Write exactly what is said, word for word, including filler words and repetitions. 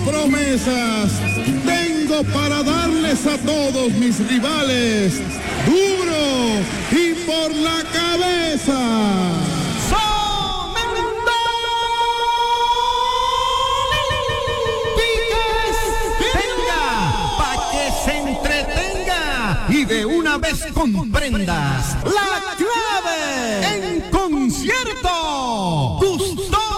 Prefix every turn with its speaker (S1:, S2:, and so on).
S1: promesas. Tengo para darles a todos mis rivales duro y por la cabeza.
S2: ¡Somendo! ¡Piques! ¡Venga! ¡Pa' que se entretenga! Y de una vez comprendas la clave en concierto. Gustavo